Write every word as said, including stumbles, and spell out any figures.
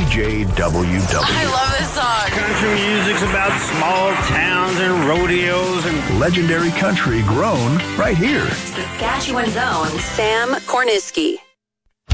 J W W. I love this song. Country music's about small towns and rodeos and legendary country grown right here. Saskatchewan's own Sam Korniski.